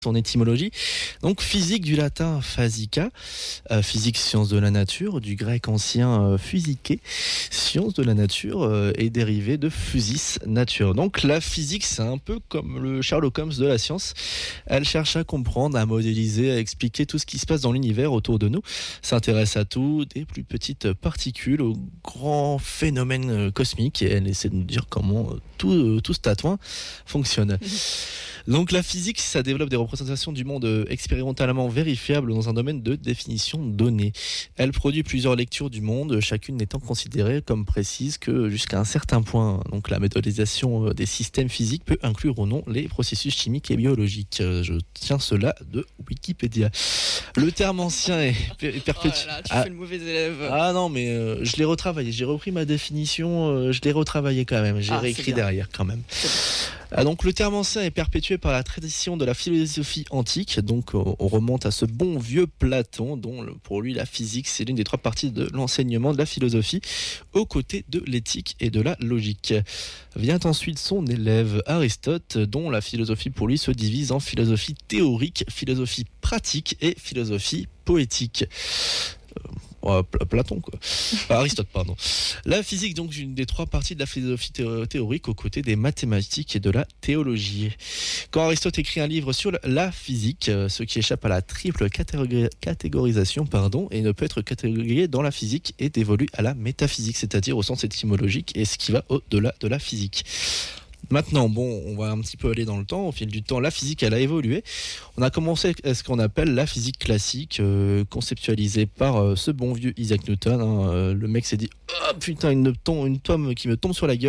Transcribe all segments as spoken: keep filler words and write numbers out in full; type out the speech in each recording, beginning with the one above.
son étymologie. Donc physique du latin physica, euh, physique science de la nature, du grec ancien euh, physiké, science de la nature euh, est dérivé de physis, nature. Donc la physique, c'est un peu comme le Sherlock Holmes de la science. Elle cherche à comprendre, à modéliser, à expliquer tout ce qui se passe dans l'univers autour de nous. S'intéresse à tout, des plus petites particules aux grands phénomènes euh, cosmiques, et elle essaie de nous dire comment euh, tout, euh, tout ce tatouin fonctionne. Donc la physique, ça développe des représentations du monde expérimentalement vérifiables dans un domaine de définition donnée. Elle produit plusieurs lectures du monde, chacune n'étant considérée comme précise que jusqu'à un certain point. Donc la méthodisation des systèmes physiques peut inclure ou non les processus chimiques et biologiques. Je tiens cela de Wikipédia. Le terme ancien est perpétuel. Oh là là, tu ah, fais le mauvais élève. Ah non, mais euh, je l'ai retravaillé. J'ai repris ma définition, euh, je l'ai retravaillé quand même. J'ai Ah, réécrit derrière quand même. Ah, donc le terme ancien est perpétué par la tradition de la philosophie antique. Donc on remonte à ce bon vieux Platon, dont pour lui la physique c'est l'une des trois parties de l'enseignement de la philosophie, aux côtés de l'éthique et de la logique. Vient ensuite son élève Aristote, dont la philosophie pour lui se divise en philosophie théorique, philosophie pratique et philosophie poétique. Euh, Ouais, Platon quoi. Enfin, Aristote pardon. La physique donc une des trois parties de la philosophie théorique aux côtés des mathématiques et de la théologie. Quand Aristote écrit un livre sur la physique, ce qui échappe à la triple catégorisation pardon et ne peut être catégorisé dans la physique est dévolu à la métaphysique, c'est-à-dire au sens étymologique et ce qui va au-delà de la physique. Maintenant, bon, on va un petit peu aller dans le temps. Au fil du temps, la physique, elle a évolué. On a commencé à ce qu'on appelle la physique classique, euh, conceptualisée par euh, ce bon vieux Isaac Newton. Hein. Euh, le mec s'est dit oh, « Putain, une, tom- une pomme qui me tombe sur la gueule ».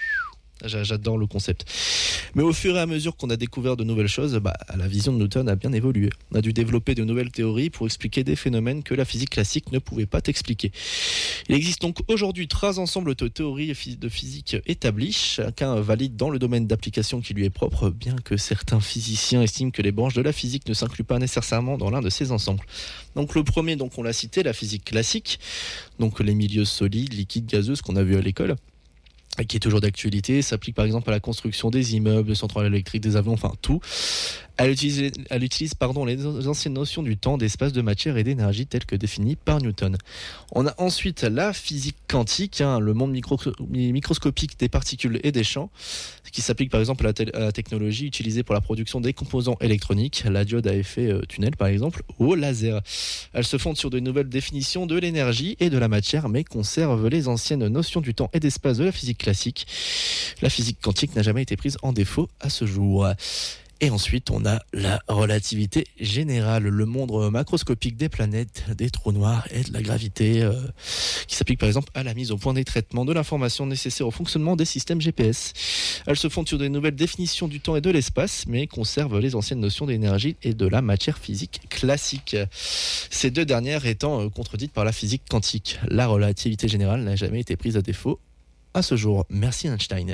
J'adore le concept. Mais au fur et à mesure qu'on a découvert de nouvelles choses, bah, la vision de Newton a bien évolué. On a dû développer de nouvelles théories pour expliquer des phénomènes que la physique classique ne pouvait pas expliquer. Il existe donc aujourd'hui trois ensembles de théories de physique établies, chacun valide dans le domaine d'application qui lui est propre, bien que certains physiciens estiment que les branches de la physique ne s'incluent pas nécessairement dans l'un de ces ensembles. Donc le premier, donc on l'a cité, la physique classique, donc les milieux solides, liquides, gazeux, ce qu'on a vu à l'école, qui est toujours d'actualité, s'applique par exemple à la construction des immeubles, des centrales électriques, des avions, enfin tout. Elle utilise, elle utilise pardon, les anciennes notions du temps, d'espace, de matière et d'énergie telles que définies par Newton. On a ensuite la physique quantique, hein, le monde micro, microscopique des particules et des champs, qui s'applique par exemple à la, te- à la technologie utilisée pour la production des composants électroniques, la diode à effet euh, tunnel par exemple, ou au laser. Elle se fonde sur de nouvelles définitions de l'énergie et de la matière, mais conserve les anciennes notions du temps et d'espace de la physique classique. La physique quantique n'a jamais été prise en défaut à ce jour. Et ensuite, on a la relativité générale, le monde macroscopique des planètes, des trous noirs et de la gravité, euh, qui s'applique par exemple à la mise au point des traitements de l'information nécessaire au fonctionnement des systèmes G P S. Elle se fonde sur de nouvelles définitions du temps et de l'espace, mais conserve les anciennes notions d'énergie et de la matière physique classique. Ces deux dernières étant euh, contredites par la physique quantique. La relativité générale n'a jamais été prise à défaut à ce jour. Merci Einstein.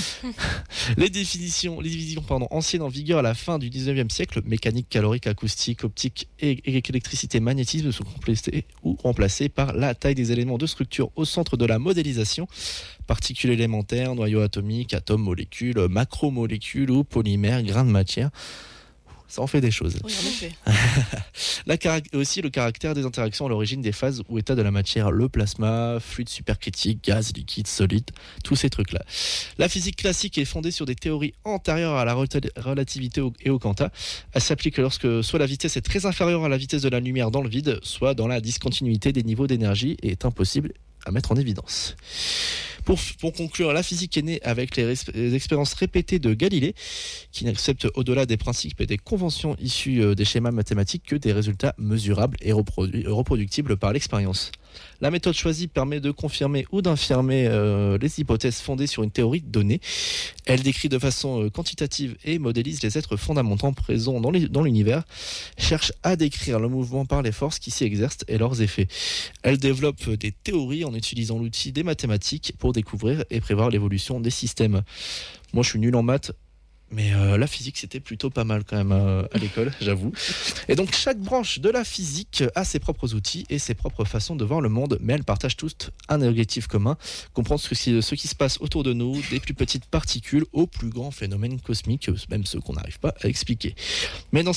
les définitions, les divisions pardon, anciennes en vigueur à la fin du dix-neuvième siècle, mécanique, calorique, acoustique, optique et, et électricité, magnétisme, sont complétées ou remplacées par la taille des éléments de structure au centre de la modélisation, particules élémentaires, noyaux atomiques, atomes, molécules, macromolécules ou polymères, grains de matière. Ça en fait des choses. Oui, en effet. La caract- aussi le caractère des interactions à l'origine des phases ou états de la matière, le plasma, fluide supercritique, gaz, liquide, solide, tous ces trucs-là. La physique classique est fondée sur des théories antérieures à la rel- relativité au- et au quanta. Elle s'applique lorsque soit la vitesse est très inférieure à la vitesse de la lumière dans le vide, soit dans la discontinuité des niveaux d'énergie et est impossible à mettre en évidence. Pour, pour conclure, la physique est née avec les, res- les expériences répétées de Galilée, qui n'accepte au-delà des principes et des conventions issues des schémas mathématiques que des résultats mesurables et reprodu- reproductibles par l'expérience. La méthode choisie permet de confirmer ou d'infirmer euh, les hypothèses fondées sur une théorie donnée. Elle décrit de façon euh, quantitative et modélise les êtres fondamentaux présents dans, les, dans l'univers, cherche à décrire le mouvement par les forces qui s'y exercent et leurs effets. Elle développe des théories en utilisant l'outil des mathématiques pour découvrir et prévoir l'évolution des systèmes. Moi, je suis nul en maths. Mais euh, la physique, c'était plutôt pas mal quand même euh, à l'école, j'avoue. Et donc, chaque branche de la physique a ses propres outils et ses propres façons de voir le monde, mais elles partagent toutes un objectif commun, comprendre ce qui, ce qui se passe autour de nous, des plus petites particules aux plus grands phénomènes cosmiques, même ceux qu'on n'arrive pas à expliquer. Mais dans